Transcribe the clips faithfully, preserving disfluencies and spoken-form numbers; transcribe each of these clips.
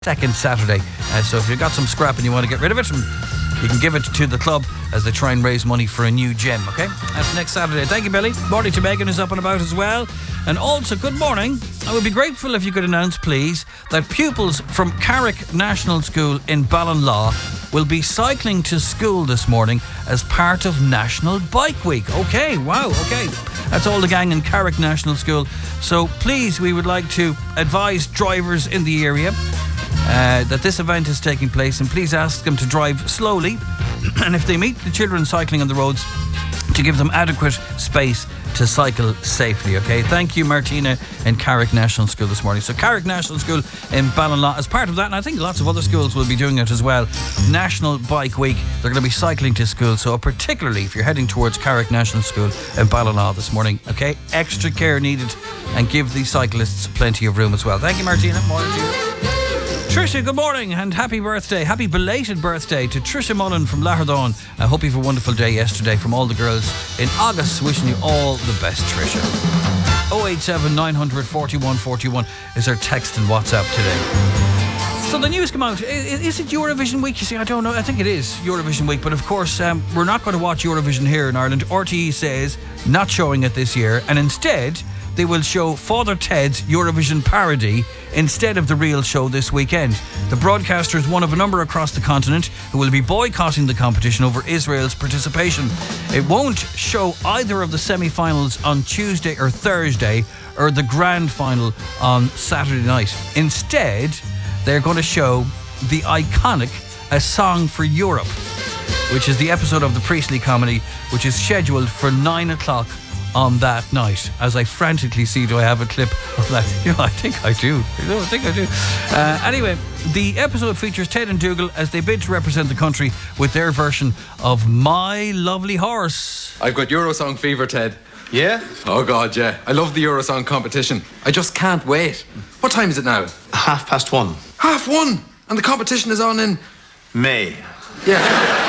second Saturday. Uh, so if you've got some scrap and you want to get rid of it, you can give it to the club as they try and raise money for a new gym, okay? That's next Saturday. Thank you, Billy. Morning to Megan, who's up and about as well. And also, good morning. I would be grateful if you could announce, please, that pupils from Carrick National School in Ballinlaw will be cycling to school this morning as part of National Bike Week. Okay, wow, okay. That's all the gang in Carrick National School. So please, we would like to advise drivers in the area Uh, that this event is taking place, and please ask them to drive slowly and if they meet the children cycling on the roads, to give them adequate space to cycle safely, okay? Thank you, Martina, in Carrick National School this morning. So Carrick National School in Ballinlaw, as part of that, and I think lots of other schools will be doing it as well, National Bike Week, they're going to be cycling to school. So particularly if you're heading towards Carrick National School in Ballinlaw this morning, okay? Extra care needed, and give the cyclists plenty of room as well. Thank you, Martina. Morning to you. Tricia, good morning and happy birthday. Happy belated birthday to Tricia Mullen from Lahardhawn. I hope you have a wonderful day yesterday from all the girls in August. Wishing you all the best, Tricia. oh eight seven nine hundred forty-one forty-one is our text and WhatsApp today. So the news come out. Is, is it Eurovision week? You see, I don't know. I think it is Eurovision week. But of course, um, we're not going to watch Eurovision here in Ireland. R T E says not showing it this year. And instead, they will show Father Ted's Eurovision parody instead of the real show this weekend. The broadcaster is one of a number across the continent who will be boycotting the competition over Israel's participation. It won't show either of the semi-finals on Tuesday or Thursday, or the grand final on Saturday night. Instead, they're going to show the iconic A Song for Europe, which is the episode of the Priestley comedy, which is scheduled for nine o'clock on that night. As I frantically see, do I have a clip of that? You know, I think I do. I think I do. Uh, anyway, the episode features Ted and Dougal as they bid to represent the country with their version of My Lovely Horse. I've got Eurosong fever, Ted. Yeah? Oh God, yeah. I love the Eurosong competition. I just can't wait. What time is it now? Half past one. Half one! And the competition is on in May. Yeah.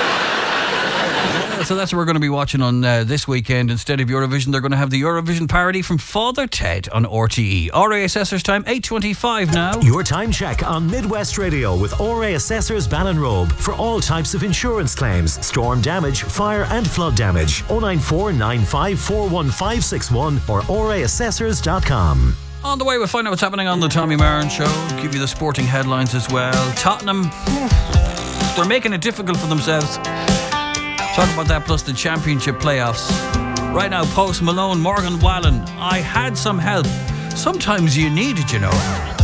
So that's what we're going to be watching on uh, this weekend. Instead of Eurovision, they're going to have the Eurovision parody from Father Ted on R T E. R A Assessors time, eight twenty-five now. Your time check on Midwest Radio with R A Assessors Ballinrobe for all types of insurance claims, storm damage, fire and flood damage. oh nine four nine five four one five six one or r a assessors dot com. On the way, we'll find out what's happening on the Tommy Maron Show. Give you the sporting headlines as well. Tottenham, they're making it difficult for themselves. Talk about that plus the championship playoffs. Right now, Post Malone, Morgan Wallen. I had some help. Sometimes you need it, you know.